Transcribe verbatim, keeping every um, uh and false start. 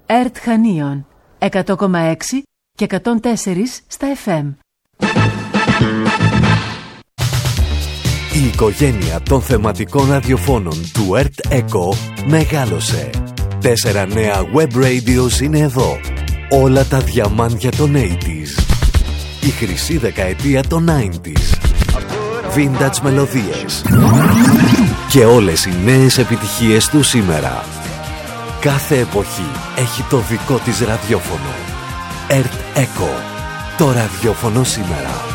ΕΡΤ Χανίων εκατό κόμμα έξι και εκατόν τέσσερα στα εφ εμ. Η οικογένεια των θεματικών ραδιοφώνων του ΕΡΤ Echo μεγάλωσε. Τέσσερα νέα web radios είναι εδώ. Όλα τα διαμάντια των ογδόντα. Η χρυσή δεκαετία των ενενήντα. Vintage μελωδίες. Και όλες οι νέες επιτυχίες του σήμερα. Κάθε εποχή έχει το δικό της ραδιόφωνο. ΕΡΤ Echo. Το ραδιόφωνο σήμερα.